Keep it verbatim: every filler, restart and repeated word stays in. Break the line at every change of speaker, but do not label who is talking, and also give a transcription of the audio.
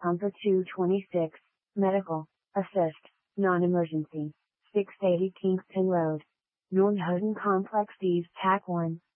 Pumper two twenty-six, Medical, Assist, Non-Emergency, six eighty Kingspin Road, Nordhoden Complex East Tac one.